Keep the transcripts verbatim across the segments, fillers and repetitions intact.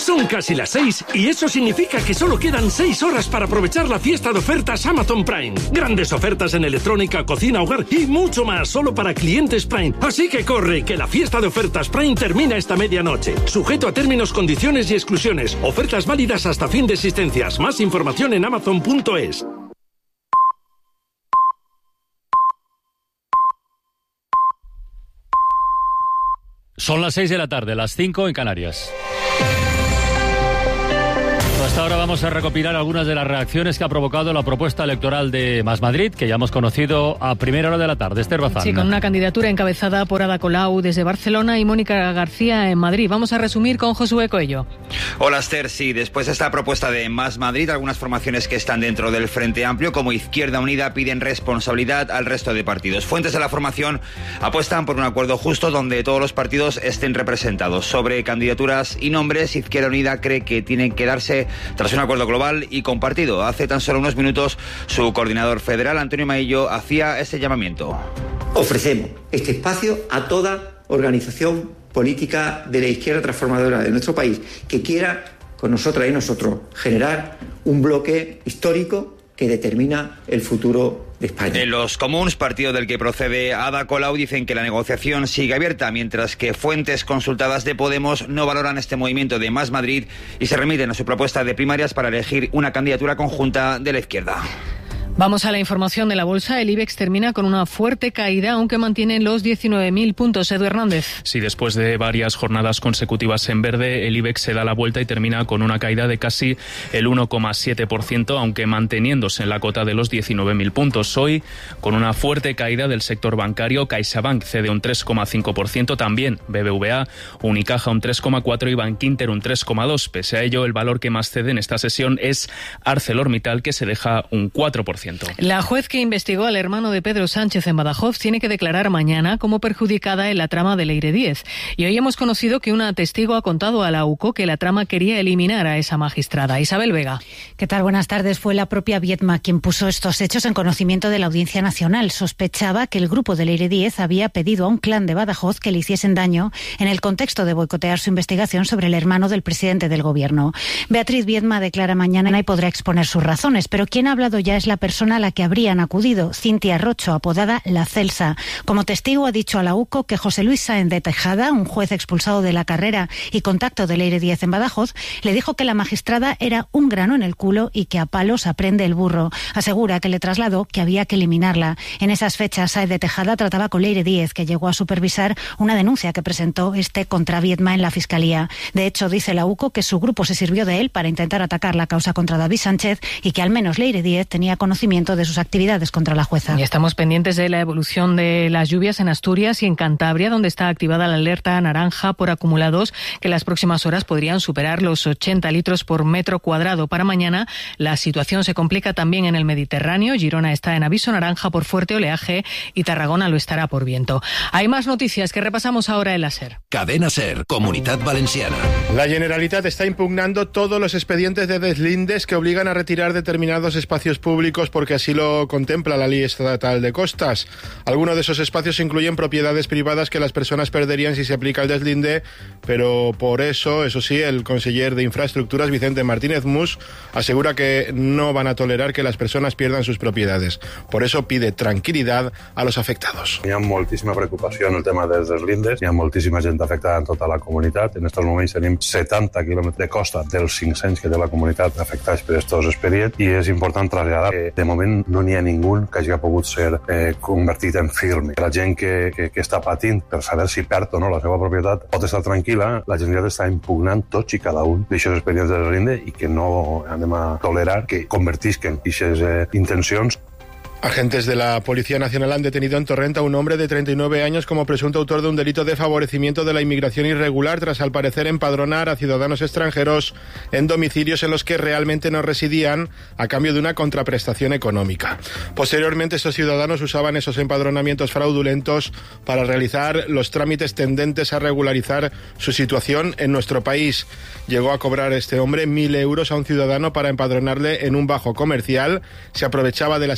Son casi las seis y eso significa que solo quedan seis horas para aprovechar la fiesta de ofertas Amazon Prime. Grandes ofertas en electrónica, cocina, hogar y mucho más solo para clientes Prime. Así que corre, que la fiesta de ofertas Prime termina esta medianoche. Sujeto a términos, condiciones y exclusiones. Ofertas válidas hasta fin de existencias. Más información en amazon punto es. Son las seis de la tarde, las cinco en Canarias. Hasta ahora vamos a recopilar algunas de las reacciones que ha provocado la propuesta electoral de Más Madrid, que ya hemos conocido a primera hora de la tarde. Esther Bazán. Sí, con una candidatura encabezada por Ada Colau desde Barcelona y Mónica García en Madrid. Vamos a resumir con Josué Coello. Hola Esther, sí, después de esta propuesta de Más Madrid, algunas formaciones que están dentro del Frente Amplio, como Izquierda Unida, piden responsabilidad al resto de partidos. Fuentes de la formación apuestan por un acuerdo justo donde todos los partidos estén representados. Sobre candidaturas y nombres, Izquierda Unida cree que tienen que darse tras un acuerdo global y compartido. Hace tan solo unos minutos, su coordinador federal, Antonio Maillo, hacía este llamamiento. Ofrecemos este espacio a toda organización política de la izquierda transformadora de nuestro país que quiera, con nosotras y nosotros, generar un bloque histórico que determina el futuro de España. En los Comuns, partido del que procede Ada Colau, dicen que la negociación sigue abierta, mientras que fuentes consultadas de Podemos no valoran este movimiento de Más Madrid y se remiten a su propuesta de primarias para elegir una candidatura conjunta de la izquierda. Vamos a la información de la bolsa. El IBEX termina con una fuerte caída, aunque mantiene los diecinueve mil puntos. Edu Hernández. Sí, después de varias jornadas consecutivas en verde, el IBEX se da la vuelta y termina con una caída de casi el uno coma siete por ciento, aunque manteniéndose en la cota de los diecinueve mil puntos. Hoy, con una fuerte caída del sector bancario, CaixaBank cede un tres coma cinco por ciento, también B B V A, Unicaja un tres coma cuatro por ciento y Bankinter un tres coma dos por ciento. Pese a ello, el valor que más cede en esta sesión es ArcelorMittal, que se deja un cuatro por ciento. La juez que investigó al hermano de Pedro Sánchez en Badajoz tiene que declarar mañana como perjudicada en la trama de Leire Díez. Y hoy hemos conocido que una testigo ha contado a la U C O que la trama quería eliminar a esa magistrada. Isabel Vega. ¿Qué tal? Buenas tardes. Fue la propia Viedma quien puso estos hechos en conocimiento de la Audiencia Nacional. Sospechaba que el grupo de Leire Díez había pedido a un clan de Badajoz que le hiciesen daño en el contexto de boicotear su investigación sobre el hermano del presidente del Gobierno. Beatriz Viedma declara mañana y podrá exponer sus razones, pero quien ha hablado ya es la persona a la que habrían acudido, Cintia Rocho, apodada La Celsa. Como testigo ha dicho a la U C O que José Luis Sáenz de Tejada, un juez expulsado de la carrera y contacto de Leire Díez en Badajoz, le dijo que la magistrada era un grano en el culo y que a palos aprende el burro. Asegura que le trasladó que había que eliminarla. En esas fechas, Sáenz de Tejada trataba con Leire Díez, que llegó a supervisar una denuncia que presentó este contra Viedma en la Fiscalía. De hecho, dice la U C O que su grupo se sirvió de él para intentar atacar la causa contra David Sánchez y que al menos Leire Díez tenía conocimiento de sus actividades contra la jueza. Y estamos pendientes de la evolución de las lluvias en Asturias y en Cantabria, donde está activada la alerta naranja por acumulados que en las próximas horas podrían superar los ochenta litros por metro cuadrado. Para mañana la situación se complica también en el Mediterráneo. Girona está en aviso naranja por fuerte oleaje y Tarragona lo estará por viento. Hay más noticias que repasamos ahora en la SER. Cadena SER, Comunitat Valenciana. La Generalitat está impugnando todos los expedientes de deslindes que obligan a retirar determinados espacios públicos porque así lo contempla la Ley Estatal de Costas. Algunos de esos espacios incluyen propiedades privadas que las personas perderían si se aplica el deslinde, pero por eso, eso sí, el conseller de Infraestructuras, Vicente Martínez Mus, asegura que no van a tolerar que las personas pierdan sus propiedades. Por eso pide tranquil·litat a los afectados. Hi ha moltíssima preocupació en el tema dels deslindes, hi ha moltíssima gent afectada en tota la comunitat. En aquests moments tenim setanta quilòmetres de costa dels cinc-cents que té la comunitat afectats per aquests expedients i és important traslladar que de moment no n'hi ha ningú que hagi pogut ser eh, convertit en firme. La gent que, que, que està patint per saber si perd o no la seva propietat pot estar tranquil·la. La Generalitat està impugnant tots i cada un d'aixòs expedients de deslinde i que no anem a tolerar que convertisquen aquestes eh, intencions. Agentes de la Policía Nacional han detenido en Torrent a un hombre de treinta y nueve años como presunto autor de un delito de favorecimiento de la inmigración irregular tras, al parecer, empadronar a ciudadanos extranjeros en domicilios en los que realmente no residían a cambio de una contraprestación económica. Posteriormente, estos ciudadanos usaban esos empadronamientos fraudulentos para realizar los trámites tendentes a regularizar su situación en nuestro país. Llegó a cobrar este hombre mil euros a un ciudadano para empadronarle en un bajo comercial. Se aprovechaba de la situación de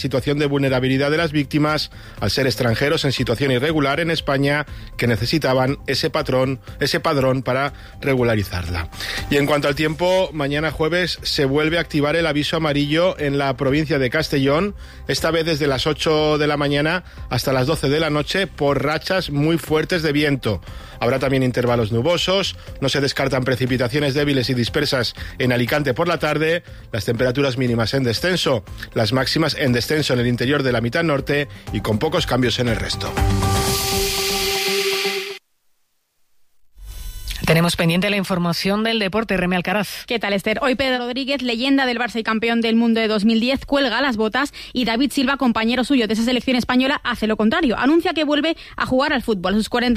vulnerabilidad de las víctimas al ser extranjeros en situación irregular en España que necesitaban ese patrón, ese padrón para regularizarla. Y en cuanto al tiempo, mañana jueves se vuelve a activar el aviso amarillo en la provincia de Castellón, esta vez desde las ocho de la mañana hasta las doce de la noche por rachas muy fuertes de viento. Habrá también intervalos nubosos, no se descartan precipitaciones débiles y dispersas en Alicante por la tarde, las temperaturas mínimas en descenso, las máximas en descenso en el interior de la mitad norte y con pocos cambios en el resto. Tenemos pendiente la información del deporte. Remy Alcaraz. ¿Qué tal, Esther? Hoy Pedro Rodríguez, leyenda del Barça y campeón del mundo de dos mil diez, cuelga las botas y David Silva, compañero suyo de esa selección española, hace lo contrario. Anuncia que vuelve a jugar al fútbol. A sus cuarenta